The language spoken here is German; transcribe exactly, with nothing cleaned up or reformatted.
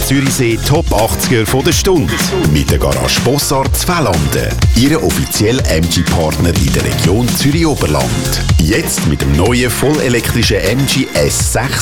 Zürichsee Top achtziger von der Stunde. Mit der Garage Bossart Zfällanden. Ihr offizieller M G-Partner in der Region Zürich-Oberland. Jetzt mit dem neuen vollelektrischen M G S sechs